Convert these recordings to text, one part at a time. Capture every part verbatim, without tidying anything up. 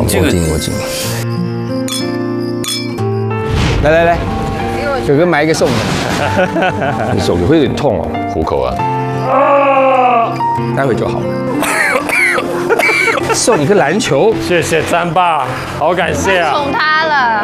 这个我紧我紧。来来来，哥哥买一个送的。你手会有点痛哦， 虎口啊。 待会就好。送你个篮球， 谢谢詹爸，好感谢啊！ 宠他了。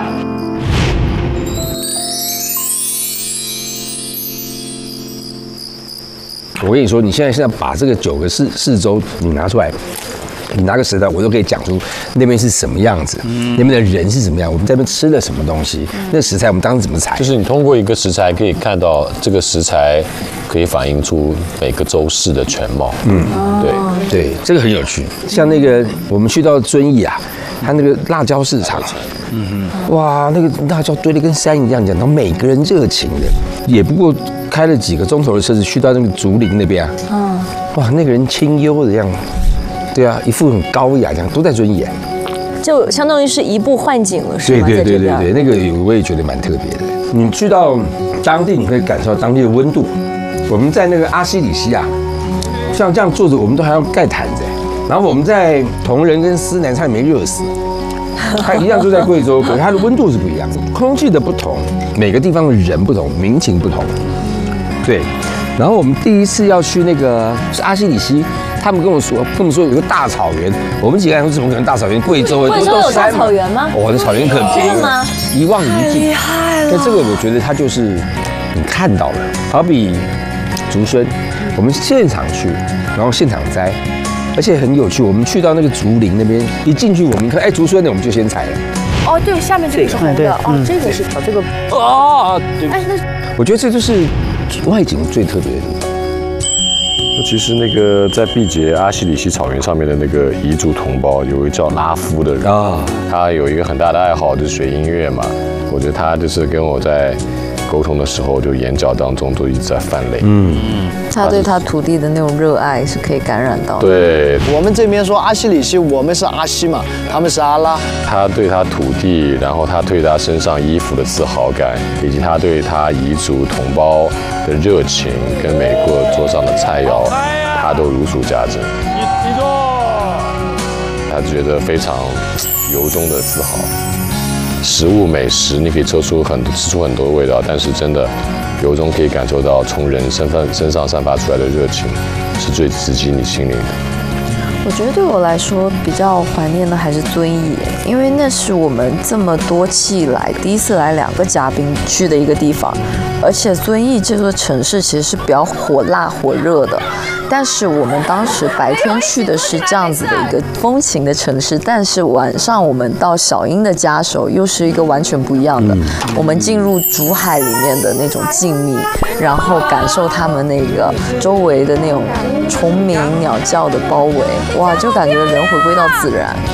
我跟你说，你现在现在把这个九个四四周你拿出来，你拿个石头，我都可以讲出那边是什么样子，那边的人是什么样，我们在那边吃了什么东西，那食材我们当时怎么采， 就是你通过一个食材可以看到这个食材可以反映出每个州市的全貌。嗯，对对，这个很有趣。像那个我们去到遵义啊，它那个辣椒市场，嗯哼，哇，那个辣椒堆得跟山一样，讲到每个人热情的，也不过开了几个钟头的车子去到那个竹林那边啊，嗯，哇，那个人清幽的样子，对啊，一副很高雅这样，都在遵义， 就相当于是移步换景了，是吗？ 对对对对对，那个我也觉得蛮特别的。你去到当地，你可以感受到当地的温度。我们在那个阿西里西啊，像这样坐着，我们都还要盖毯子。然后我们在同仁跟思南差点没热死，它一样就在贵州，可是它的温度是不一样的，空气的不同，每个地方的人不同，民情不同。对，然后我们第一次要去那个是阿西里西，他们跟我说，跟我们说有个大草原，我们几个人说怎么可能大草原？贵州贵州有大草原吗？ 我的草原可真的吗？ 一望无际。 厉害了！ 那这个我觉得它就是你看到了，好比竹荪，我们现场去，然后现场摘。而且很有趣，我们去到那个竹林那边，一进去我们看，哎，竹荪呢，我们就先采了。 哦，对，下面这个是红的，哦，这个是这个。 哦，对。 但是那， 我觉得这就是外景最特别的地方。 其实那个在毕节阿西里西草原上面的那个彝族同胞，有一个叫拉夫的人啊，他有一个很大的爱好就是学音乐嘛。我觉得他就是跟我在沟通的时候，就眼角当中都一直在泛泪。嗯， 他对他土地的那种热爱是可以感染到的。 对， 我们这边说阿西里西，我们是阿西嘛，他们是阿拉。 他对他土地，然后他对他身上衣服的自豪感，以及他对他彝族同胞的热情，跟美国桌上的菜肴，他都如数家珍。他觉得非常由衷的自豪。食物美食，你可以吃出很多吃出很多味道，但是真的由衷可以感受到从人身份身上散发出来的热情，是最直击你心灵的。 我觉得对我来说比较怀念的还是遵义，因为那是我们这么多期以来第一次来两个嘉宾去的一个地方，而且遵义这座城市其实是比较火辣火热的，但是我们当时白天去的是这样子的一个风情的城市，但是晚上我们到小英的家时候又是一个完全不一样的，我们进入竹海里面的那种静谧，然后感受他们那个周围的那种虫鸣鸟叫的包围。哇，就感觉人回归到自然。